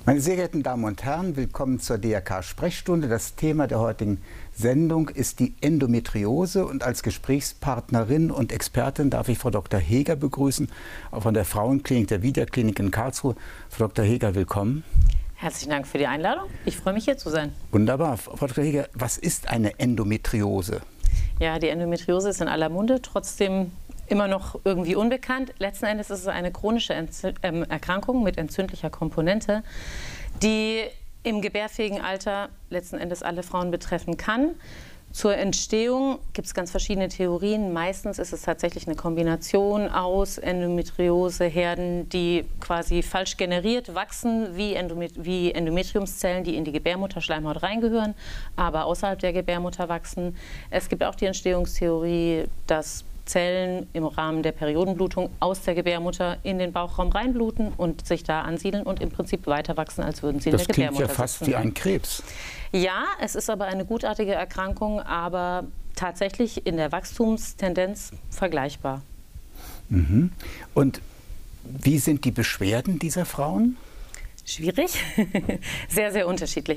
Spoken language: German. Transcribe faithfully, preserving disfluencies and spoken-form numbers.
Meine sehr geehrten Damen und Herren, willkommen zur D R K-Sprechstunde. Das Thema der heutigen Sendung ist die Endometriose und als Gesprächspartnerin und Expertin darf ich Frau Doktor Heger begrüßen, auch von der Frauenklinik der Vida-Klinik in Karlsruhe. Frau Doktor Heger, willkommen. Herzlichen Dank für die Einladung. Ich freue mich, hier zu sein. Wunderbar. Frau Doktor Heger, was ist eine Endometriose? Ja, die Endometriose ist in aller Munde, trotzdem immer noch irgendwie unbekannt. Letzten Endes ist es eine chronische Entzü ähm, Erkrankung mit entzündlicher Komponente, die im gebärfähigen Alter letzten Endes alle Frauen betreffen kann. Zur Entstehung gibt es ganz verschiedene Theorien. Meistens ist es tatsächlich eine Kombination aus Endometrioseherden, die quasi falsch generiert wachsen, wie, Endomet wie Endometriumszellen, die in die Gebärmutterschleimhaut reingehören, aber außerhalb der Gebärmutter wachsen. Es gibt auch die Entstehungstheorie, dass Zellen im Rahmen der Periodenblutung aus der Gebärmutter in den Bauchraum reinbluten und sich da ansiedeln und im Prinzip weiter wachsen, als würden sie in der Gebärmutter sitzen. Das klingt ja fast wie ein Krebs. Ja, es ist aber eine gutartige Erkrankung, aber tatsächlich in der Wachstumstendenz vergleichbar. Mhm. Und wie sind die Beschwerden dieser Frauen? Schwierig, sehr, sehr unterschiedlich.